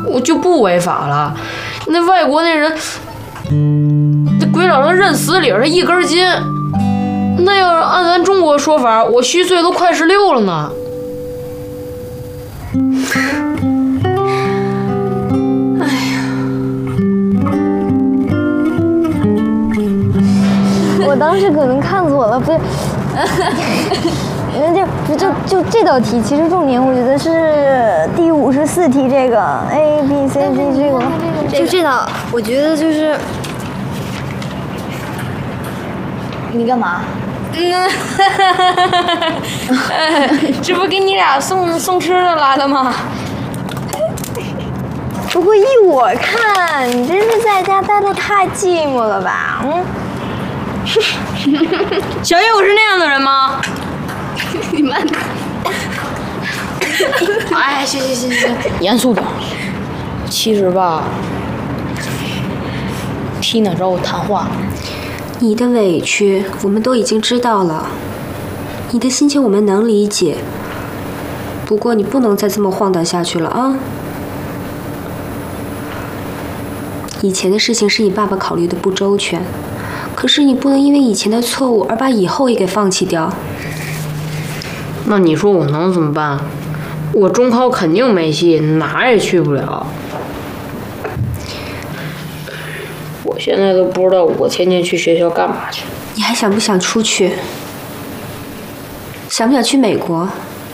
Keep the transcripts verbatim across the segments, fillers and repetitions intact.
我就不违法了。那外国那人，这鬼佬他认死理儿，他一根筋。那要是按咱中国说法，我虚岁都快十六了呢。 哎呀， 我当时可能看错了，不是。那就不就就这道题，其实重点我觉得是第五十四题这个 A B C D 这个，就这道，我觉得就是。 你干嘛？ 嗯，这不给你俩送送吃的来的吗？ 不过依我看，你真是在家待得太寂寞了吧？嗯。 小叶，我是那样的人吗？ 你慢点。 哎，行行行行，严肃点。其实吧，缇娜找我谈话。 你的委屈我们都已经知道了，你的心情我们能理解。不过你不能再这么晃荡下去了啊！以前的事情是你爸爸考虑的不周全，可是你不能因为以前的错误而把以后也给放弃掉。 那你说我能怎么办？我中考肯定没戏，哪儿也去不了。我现在都不知道我天天去学校干嘛去。 你还想不想出去？想不想去美国？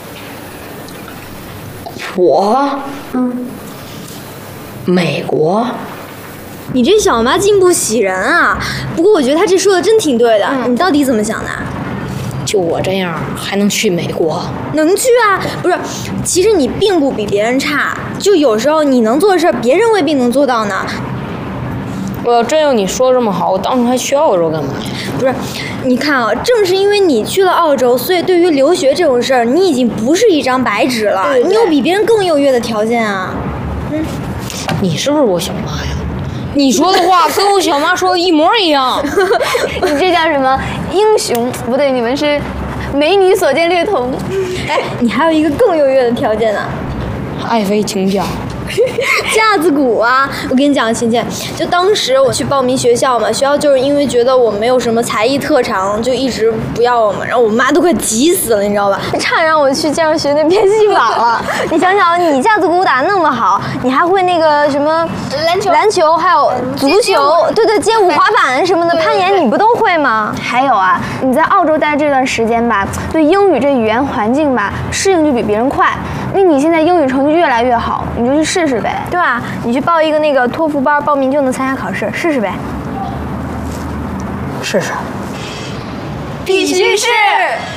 我？ 嗯。 美国？ 你这小妈进步喜人啊！不过我觉得她这说的真挺对的。嗯、你到底怎么想的？ 就我这样还能去美国？ 能去啊！不是，其实你并不比别人差，就有时候你能做的事，别人未必能做到呢。 我要真有你说这么好，我当初还去澳洲干嘛呀？ 不是，你看啊，正是因为你去了澳洲，所以对于留学这种事儿，你已经不是一张白纸了，对对你有比别人更优越的条件啊。嗯， 你是不是我小妈呀？你说的话跟我小妈说的一模一样。 你这叫什么英雄？不对，你们是美女所见略同。 哎，你还有一个更优越的条件呢， 爱妃请讲。 架子鼓啊！我跟你讲，琴琴，就当时我去报名学校嘛，学校就是因为觉得我没有什么才艺特长，就一直不要我们，然后我妈都快急死了，你知道吧？ 差点让我去这样学那变戏法了。你想想，你架子鼓打那么好，你还会那个什么篮球、 篮球，还有足球，对对，街舞、滑板什么的，攀岩你不都会吗？还有啊，你在澳洲待这段时间吧，对英语这语言环境吧，适应就比别人快。那你现在英语成绩越来越好，你就去试试呗，对吧？你去报一个那个托福班，报名就能参加考试，试试呗。 试试。 必须试。